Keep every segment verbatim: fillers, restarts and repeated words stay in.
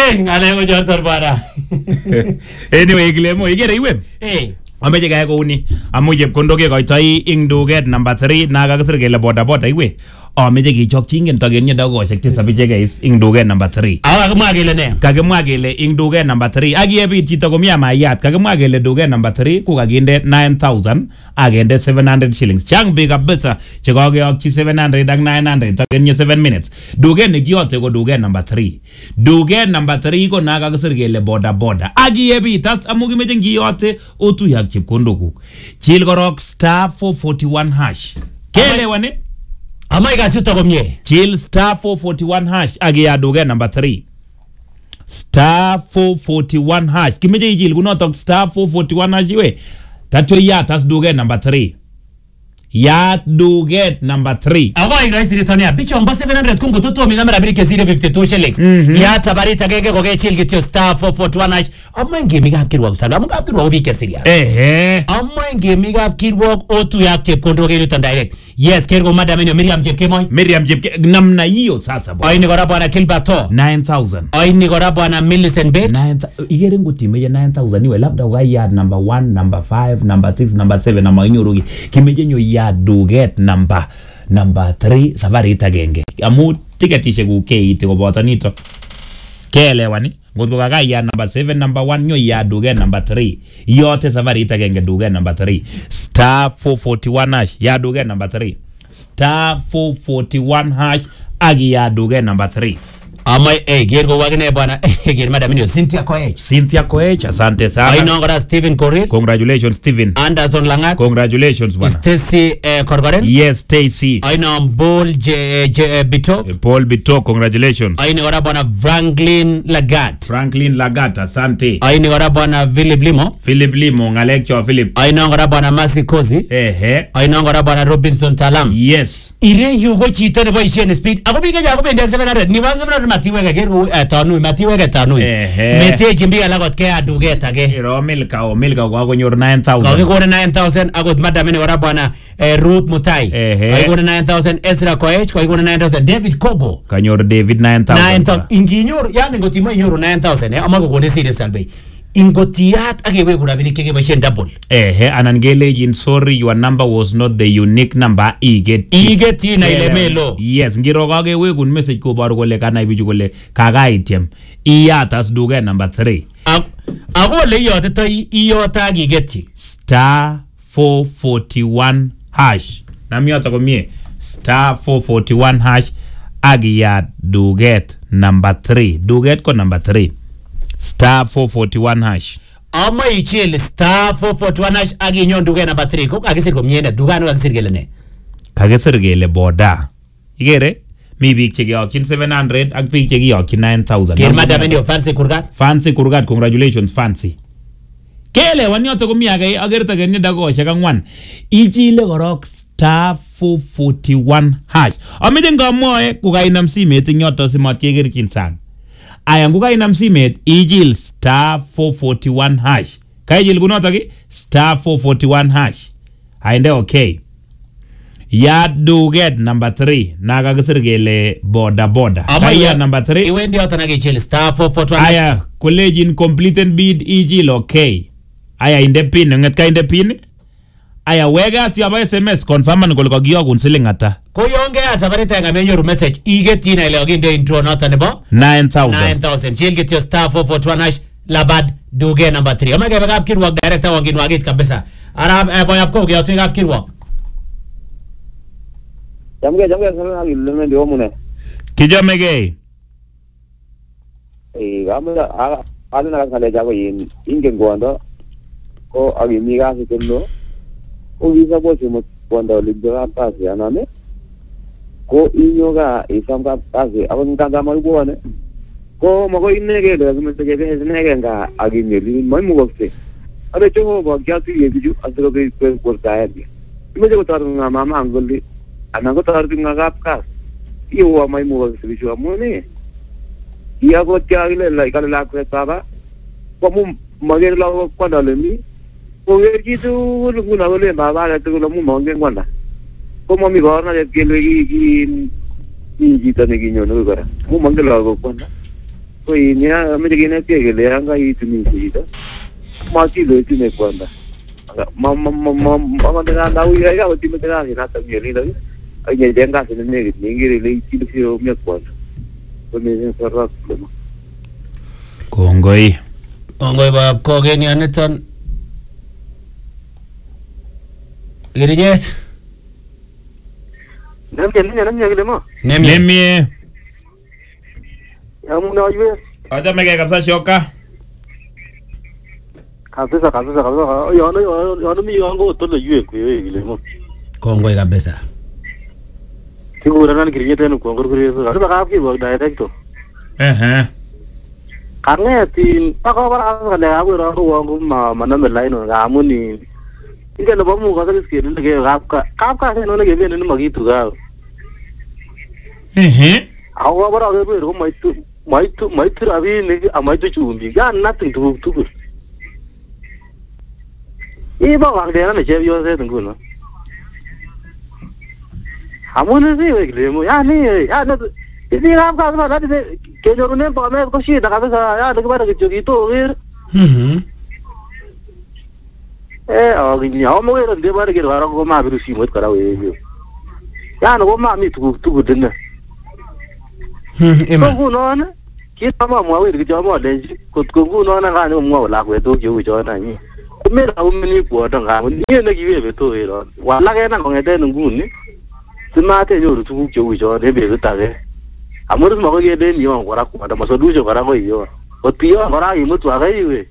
Eh, ngale ko jortor bara. Anyway, Glemo, igere iwe. Eh. Ameche kaya kouni amu chepkondok kekoitoi ing duket number three na kakisir kele boda boda iwe. Ameche kechokchi ingen tokenye dakoshek tisab ichekei ing duket number three. Awa kakimwa kele ne? Kakimwa kele ing duket number three. Akiyebit chito komi amayat. Kakimwa kele duket number three ko kakinde nine thousand akende seven hundred shillings. Chang biik kabisa chekakeyokchi seven hundred ak nine hundred tokenye seven minutes. Duket nekiyote ko duket number three. Duket number three ko na kakisir kele boda boda. Akiyebit as amu kimeche ngiyote otuye ak chepkondokuk. Chil korok star four forty-one hash. Kelewani? Amai kasito komye. Chill star four forty-one hash agiya duket number three. Star four forty-one hash. Kimeje ichil kunotok star four forty-one hash iwe. Tatyo yat as duket number three. Yat duket number three. Awa iraisi ritonia. Bicho mba seven hundred kungu tutu wa minamera birike zero fifty-two shillings. Yat sabarita keke koke chill kityo star four forty-one hash. Amma nge miga hapkirwa kusabi. Amma hapkirwa ubike siria. Ehe. Amma nge miga hapkirwa otu ya chepkondo ke rutan direct. Yes, kergo madam enyo Miriam Jepkemoi. Miriam Jepkemoi. Namna hiyo sasa bwana. Oini kora bwana Kilbato. nine thousand. Oini kora bwana Millicent Bet. Igere nguti meje nine thousand iwe labda ugai yard number one, number five, number six, number seven na mainyorugi. Kimeje nyo yard duget number number three safari itagenge. Amu tiketishe kuke iti koboto nito. Kelewani. Ngotko kakai yard number seven, number one nyo yard duget number three. Yote safari itagenge duget number three. Star four forty-one hash yard duget number three. Star four forty-one hash agi yard duget number three. Amai eh gergo wagine bwana eh ger madam nyo Cynthia Koech. Cynthia Koech, asante sana. Aino ngora Stephen Korir. Congratulations Stephen. Anderson Langat. Congratulations bwana. Stacy eh, Korgoren. Yes, Stacy. Aino Paul J, J Bito. Paul Bito, congratulations. Aino ngora bwana Franklin Lagat. Franklin Lagat, asante. Aino ngora bwana Philip Limo. Philip Limo, ngalekcho Philip. Aino ngora bwana Masi Kozi. Ehe. Aino ngora bwana Robinson Talam. Yes. Ire yugo chito nebo ishen speed. Ako bige jago bende seven hundred. Ni one seven hundred matiwega geru tanu matiwega tanu. Ehe. Mete chimbiga lagot ke aduget age. Iro milka o milka kwa konyor nine thousand. Kage kone nine thousand agot madam ene wara bwana eh, Ruth Mutai. Ehe. Kage kone nine thousand Ezra Koech, kage kone nine thousand David Kogo. Kanyor David nine thousand. nine thousand inginyor yani ngotimo inyoru nine thousand eh ama kokone serious salbe. Ingotiyat agewe kurabini kege bashen double. Ehe, anan gelejin sorry your number was not the unique number iget. Iget na ile melo. Yes, ngiro kage we kun message ko baru kole kana ibiju kole kagaitem. Iyatas duket number three. Ako le yote to iyota gigeti. Star four forty-one hash. Nami yota komie. Star four forty-one hash agiyat duket number three. Duket ko number three. Star four forty-one hash. Ama ichil star four forty-one hash agi nyon duket number three. Ko kagisir ko miene dukano kagisir gele ne. Kagisir gele boda. Igere mi biik chekiyokyin seven hundred ak biik chekiyokyin nine thousand. Ker madam ndio Fancy Kurgat. Fancy Kurgat, congratulations Fancy. Kele wan yoto komi age agerta genne dakoshek angwan. Ichile korok star four forty-one hash. Amete ngamoe kukainam simet ing yoto simat kekerchin sang. Aya kukainam simet ichil star four forty-one hash. Kaichil kunoto ki star four forty-one hash. Ainde okay. Ya duget number three. Naga kisir gele boda boda. Kaya number three. Iwe ndio yoto nage ichil star four forty-one hash. Aya college completed bid ichil okay. Aya inde pin nget ka inde pin. Aya wega si aba S M S confirm an kol kagiyogun siling ata. Ko yonge ata barita ngamenyoru message igetina ile oginde intro nota nebo nine thousand. nine thousand. Chil get your star four forty-one hash labad duge number three. Omega bagap kirwak director wangin wagit kabisa. Arab eh, boy apko gya twing up kirwak. Jamge jamge sana ilme ndio mune. Kijamege. Eh gamla a ala na kale jago yin ingen gondo. Ko agi miga se kello. O visa bo se mo gondo libera pasi anane. Ko inyoga isamba pasi abon kanga mo bone. Ko mo ko inege de mo se ke be nege nga agi meli mo mo gokse. Abe cho bo kya tu ye biju asro ke ko ta ya. Mo je ko tar nga mama angoli. Anango tar tu nga gap ka. Iyo wa mai mo gokse biju amone. Iya ko kya ile la ikala la ko taba. Ko mo magere la ko kwanda le mi. Ko yer ki tu nguna le baba la tu lo mo monge kwanda. Ko mo mi gorna de ke le ki ki ni ji ta ne ki nyono ko ra. Mo monge la ko kwanda. ko inya ame kine kegele anga itumi sita mati lo itime kwanda ma ma ma ma ma na na uya ya utime tena ina tamye ni lawi ay jenga sene ne ngiri le itime sio me kwanda ko ne sarra problema kongoi Kongoi bab kogen yaniton. Girinyet. Nemye nemye nemye kile mo. Nemye. Nemye. Amuna yue. Acha mege kabisa shoka. Kabisa kabisa kabisa. Yana yana mi yango tole yue kwe kile mo. Kongoi kabisa. Sigura nan girinyet en ko ngor kure so. Ano ba ka ki bo directo. Eh eh. Kangetin ako para ka le ako ro ko wangu ma maname line nga amuni. Ingene ba mu ka sa skill le ke kapka. Kapka se no le ke bien ni magitu ga. Eh eh. Ako bara ke ko maitu maitu maitu abi ni amaitu chumbi. Ga nothing to to. Iba wang de na je yo se tungu no. Amuni si we le mo ya ni ya no. Ini kapka ma na de ke jo ne pa me ko shi da ka sa ya de ba de jo ki to wir. Mhm. Eh, oh, ini aku mau orang dia baru kira orang gua mah baru simut kalau ini. Ya, no gua mah mi tu tu gudena. Hmm, ema. Kau nona, kita mah mau itu jauh mau deh. Kau kau nona kan mau laku itu jauh jauh nanya. Kau mereka kau meni buat orang, ni nak kiwe betul itu. Walau kan kau ngede nunggu ni, semata jauh tu jauh jauh dia betul tak eh. Amurus mau kau ngede ni orang orang kau ada masa dulu orang kau iyo. Kau tiada orang imut tu agak iwe.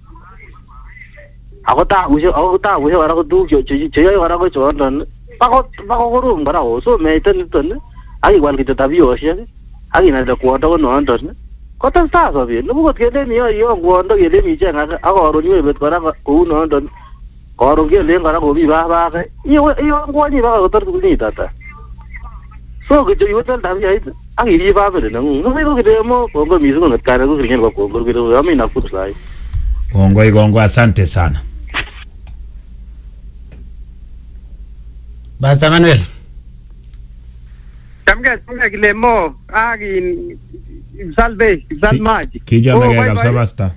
Aku tak usah, aku tak usah orang tu je je je orang tu jualan. Pakot pakot korun barang, so macam itu ni. Agi wal kita tapi osya, agi nada kuat aku nonton. Kau tak tahu sahaja, lu buat kene ni yo kuat tu kene ni je, aku orang ni buat orang kau nonton. Kau orang kene leng orang kau biar biar. Iyo iyo kuat ni bagai otak tu ni tata. So kita itu tapi itu, agi ni biar biar. Nung nung itu kita mau kau kau misu ngat kaya tu keringan kau kau kita kami nak pun selai. Kongoi kongoi asante sana. Basta Manuel. Tamga tamga kile mo agin salve salmaji. Kija mege kabisa basta.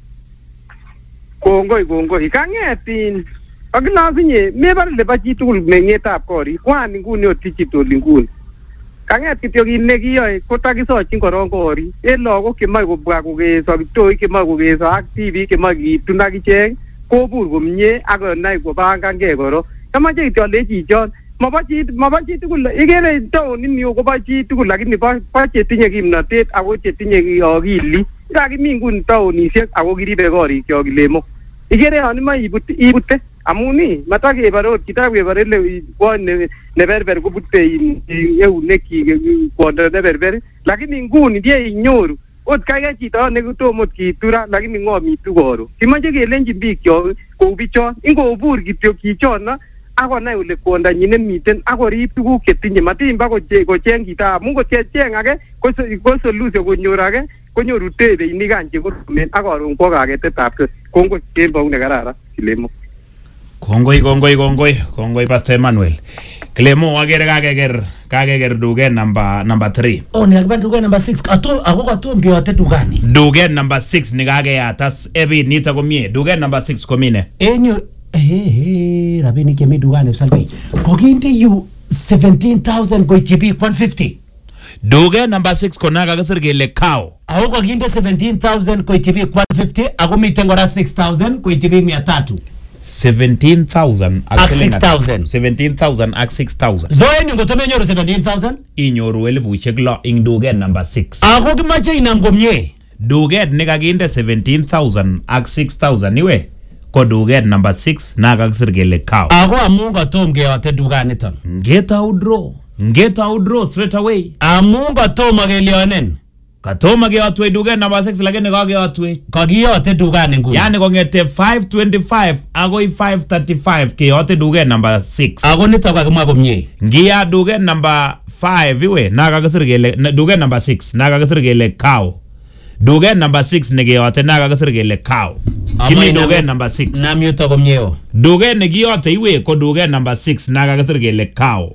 Kongoi kongoi kangetin agna sinye me bar le baji tul mengeta kori kwan nguni otichito linguni. Kanget kityo kinne kiyoe kotakisochin korong kori en lagok chemoi kobwa kokeso kiptoi chemoi kokeso ak tibik chemoi kitun akichek kobur komie akonai kobangankei koro. Kamache kityo alechi chichon mabo chi mabo chi tugul ikere taonit ni kobo chi tugul lakini bo chetinye kimnotet ako chetinye akili. Kakimi nguni taonisiek ako kiribe korikyok kilemo. Ikere yon imoe ibut ibute amuni matakebare ot kitakebare le kwony neberber kobute eunekyik kwondo neberber lakini nguni ndiye inyoru ot kaikai chito nekotom ot kitura lakini ng'omitu koro. Kimoche kelenjin bikyok kou bichon ingobur kityo chichono akonai kole kwondonyin nemiten akorib tuguk chetinye matimba kocheng chito amun kocheng age ko solution konyor age konyoru tebeinik any chekoromen ak koron kwo kaketetab kongoi kembou nekararan kilemo. Kongoi kongoi kongoi kongoi Pastor Emmanuel. Kilemo agere kakeker kakeker duket number number three. Oh, ni akiba duket number six. Ato ako katom keyote dukani. Duket number six ni kakeyat as ebi nito komie. Duket number six komine. Enyo eh rabinik chemi dukani salve. Kokinde yu seventeen thousand koityi biik one fifty. Duket number six kona kakisir kele cow. Ako kokinde seventeen thousand koityi biik one fifty ako miten kora six thousand koityi biik mia tatu. seventeen thousand Ak six thousand. seventeen thousand ak six thousand. Zoeni ngotome nyoru seventeen thousand. Inyoru elibushek lo ing duket number six. Ako kimache inam komie. Duket nekakinde seventeen thousand ak six thousand iwe ko duket number six na kakisir kele cow. Ako amun katom keyote dukaniton. Ngetau draw. Ngetau draw straight away. Amun katom kelionen. Katoma keyotwe duket number six lakini kakeyotwe. Kakiyote dukani nguni. Yani kongete five twenty-five agoi five thirty-five keyote duket number six. Ako nito kakimwa komie. Ngiya duket number five iwe na kakisir kele duket number six na kakisir kele cow. Duket number six nekeyote na kakisir kele cow. Kimi duket number six. Nam yuto komie o. Duket nekiyote iwe ko duket number six na kakisir kele cow.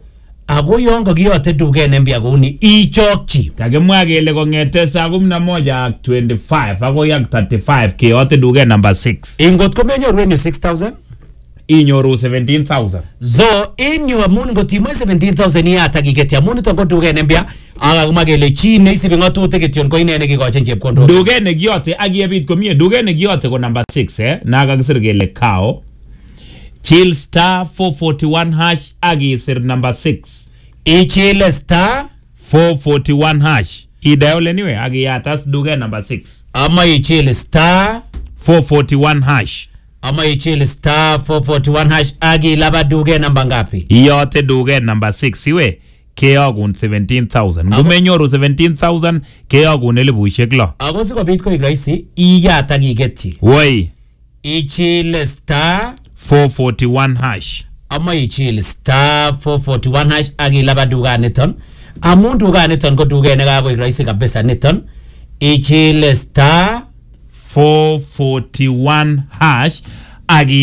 Ako yon kakiyote duket nembia kouni ichokchi. Kakimwa kele kong'ete saa kumi na moja ak twenty-five akoi ak thirty-five keyote duket number six. Ingot komenyoru en yu six thousand Inyoru seventeen thousand. So in yu amun ngot imoe seventeen thousand iyata kiketya amun ito ko duket nembia akakimwa kele chi neisibi ng'atutik kityon ko ine nekikochin chepkondok. Duket nekiyote ak yebit komie duket nekiyote ko number six eh na kakisir kele Kao. Chill star four forty-one hash ak isir number six. Ichile star four forty-one hash. Idial anyway ak iyatas duket number six. ama ichile star four forty-one hash. ama ichile star four forty-one hash agi ilaba duket namba ngapi? Iyote duket number six iwe keyogun seventeen thousand. Ngumenyoru seventeen thousand keyogun elibushek lo. Ako sikobit koik rahisi iyat ak iketyi. Woi. Ichile star four forty-one hash. ama ichile star four forty-one hash agi ilaba duket niton. Amun duket niton ko duket nekakoik rahisi kabisa niton. Ichile star four forty-one hash agi